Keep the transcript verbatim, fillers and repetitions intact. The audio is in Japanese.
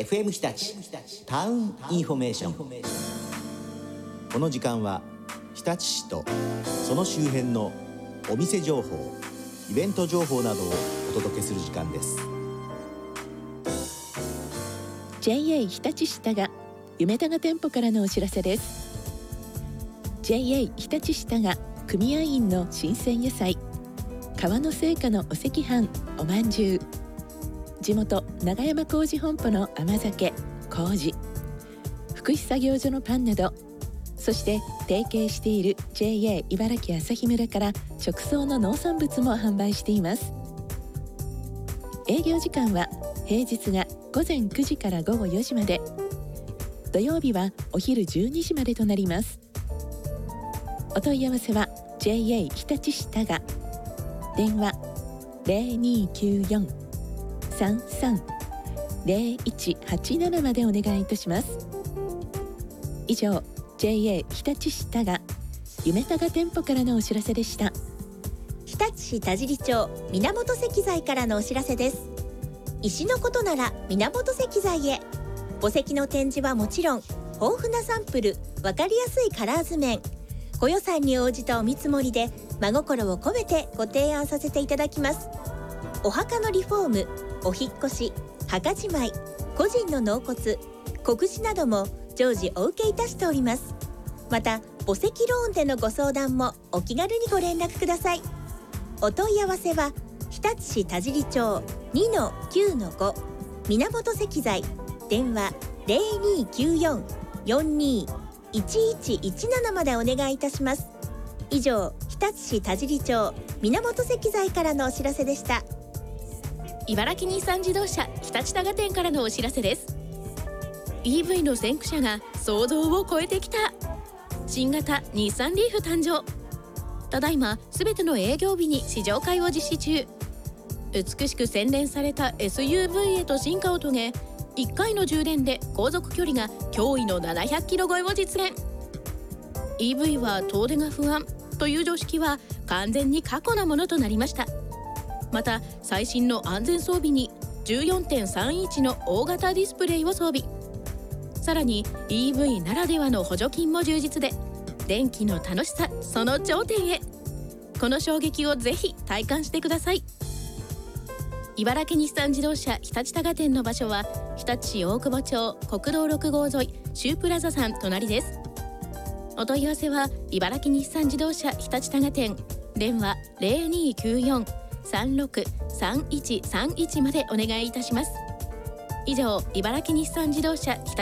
エフエム 日立タウンインフォメーション。この時間は日立市とその周辺のお店情報、イベント情報などをお届けする時間です。 ジェイエー 日立市田賀夢田賀店舗からのお知らせです。 ジェイエー 日立市田賀組合員の新鮮野菜、川の製菓のお赤飯、おまんじゅう、地元長山麹本舗の甘酒、麹、福祉作業所のパンなど、そして提携している ジェイエー 茨城朝日村から直送の農産物も販売しています。営業時間は平日がごぜんくじからごごよじまで、土曜日はお昼じゅうにじまでとなります。お問い合わせは ジェイエー 日立市田賀、電話 ゼロにーきゅうよん さんさん ゼロいちはちなな までお願いいたします。以上、 ジェイエー 日立市田賀夢田賀店舗からのお知らせでした。 日立市田尻町源石材からのお知らせです。石のことなら源石材へ。墓石の展示はもちろん、豊富なサンプル、わかりやすいカラー図面、ご予算に応じたお見積もりで真心を込めてご提案させていただきます。お墓のリフォーム、お引っ越し、墓じまい、個人の納骨、告示なども常時お受けいたしております。また墓石ローンでのご相談もお気軽にご連絡ください。お問い合わせは日立市田尻町 にのきゅうのご 源石材、電話 ゼロにーきゅうよん よんにーいちいちいちなな までお願いいたします。以上、日立市田尻町源石材からのお知らせでした。 茨城日産自動車日立田賀店からのお知らせです。 イーブイ の先駆者が想像を超えてきた新型日産リーフ誕生。ただいま全ての営業日に試乗会を実施中。美しく洗練された エスユーブイ へと進化を遂げ、いっかいの充電で航続距離が驚異のななひゃくキロ超えを実現。 イーブイ は遠出が不安という常識は完全に過去なものとなりました。また最新の安全装備に じゅうよんてんさんインチの大型ディスプレイを装備。さらに イーブイ ならではの補助金も充実で、電気の楽しさその頂点へ。この衝撃をぜひ体感してください。茨城日産自動車日立田賀店の場所は日立市大久保町国道ろくごう沿いシュープラザさん隣です。お問い合わせは茨城日産自動車日立田賀店、電話 ゼロにーきゅうよん さんろく さんいちさんいち までお願いいたします。以上、茨城日産自動車日立